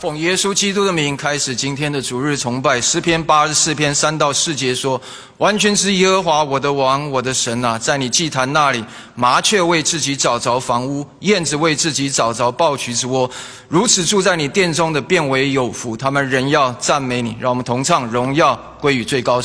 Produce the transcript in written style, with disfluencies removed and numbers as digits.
奉耶稣基督的名开始今天的主日崇拜。诗篇84篇3到4节说：完全是耶和华我的王，我的神啊，在你祭坛那里，麻雀为自己找着房屋，燕子为自己找着抱曲之窝。如此住在你殿中的，变为有福。他们仍要赞美你。让我们同唱：荣耀归于最高